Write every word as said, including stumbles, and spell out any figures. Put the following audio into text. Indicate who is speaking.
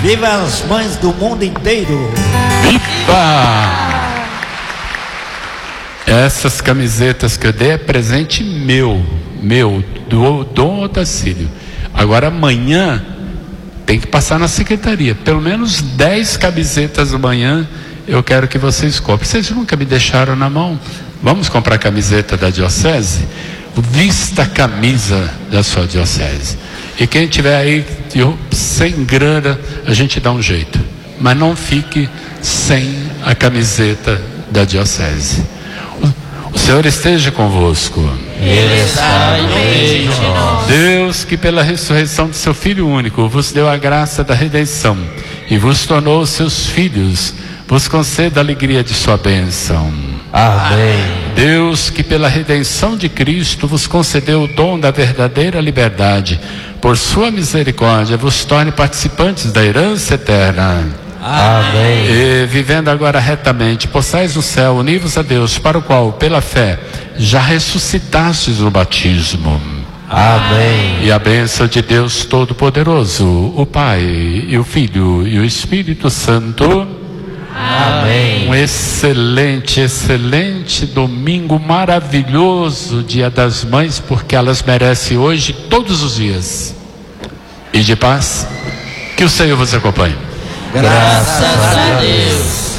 Speaker 1: Viva as mães do mundo inteiro!
Speaker 2: Viva! Essas camisetas que eu dei é presente meu, meu, do Dom Otacílio. Agora amanhã tem que passar na secretaria. Pelo menos dez camisetas amanhã eu quero que vocês comprem. Vocês nunca me deixaram na mão. Vamos comprar camiseta da diocese? Vista a camisa da sua diocese. E quem tiver aí eu, sem grana, a gente dá um jeito. Mas não fique sem a camiseta da diocese. O Senhor esteja convosco.
Speaker 3: Ele está no meio de nós.
Speaker 2: Deus, que pela ressurreição de seu Filho único vos deu a graça da redenção e vos tornou seus filhos, vos conceda a alegria de sua bênção.
Speaker 3: Amém.
Speaker 2: Deus, que pela redenção de Cristo vos concedeu o dom da verdadeira liberdade, por sua misericórdia vos torne participantes da herança eterna.
Speaker 3: Amém.
Speaker 2: E vivendo agora retamente, possais no céu, univos a Deus, para o qual, pela fé, já ressuscitastes no batismo.
Speaker 3: Amém.
Speaker 2: E a bênção de Deus Todo-Poderoso, o Pai, e o Filho, e o Espírito Santo.
Speaker 3: Amém.
Speaker 2: Um excelente, excelente domingo maravilhoso, Dia das Mães, porque elas merecem hoje, todos os dias. E de paz, que o Senhor vos acompanhe.
Speaker 3: Graças a Deus.